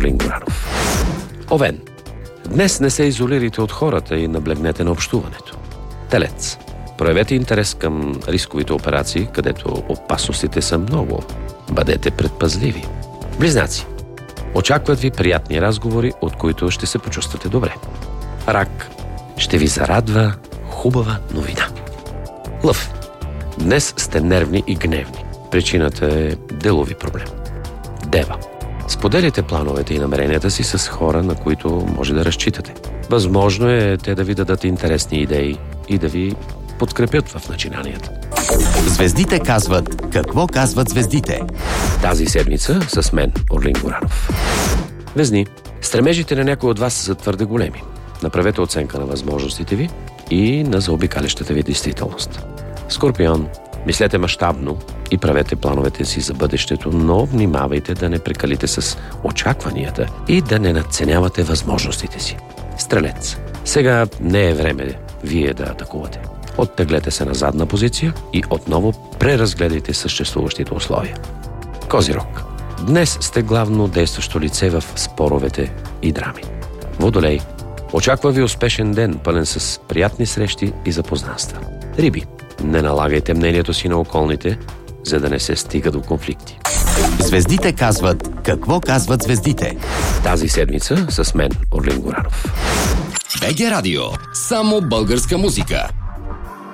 Орлин Горанов. Овен. Днес не се изолирайте от хората и наблегнете на общуването. Телец. Проявете интерес към рисковите операции, където опасностите са много. Бъдете предпазливи. Близнаци. Очакват ви приятни разговори, от които ще се почувствате добре. Рак. Ще ви зарадва хубава новина. Лъв. Днес сте нервни и гневни. Причината е делови проблем. Дева. Споделяйте плановете и намеренията си с хора, на които може да разчитате. Възможно е те да ви дадат интересни идеи и да ви подкрепят в начинанията. Звездите казват какво казват звездите. Тази седмица с мен, Орлин Горанов. Везни. Стремежите на някои от вас са твърде големи. Направете оценка на възможностите ви и на заобикалящата ви действителност. Скорпион. Мислете мащабно и правете плановете си за бъдещето, но внимавайте да не прекалите с очакванията и да не надценявате възможностите си. Стрелец. Сега не е време вие да атакувате. Оттеглете се на задна позиция и отново преразгледайте съществуващите условия. Козирог. Днес сте главно действащо лице в споровете и драми. Водолей. Очаква ви успешен ден, пълен с приятни срещи и запознанства. Риби. Не налагайте мнението си на околните, за да не се стига до конфликти. Звездите казват какво казват звездите. Тази седмица с мен, Орлин Горанов. БГ Радио. Само българска музика.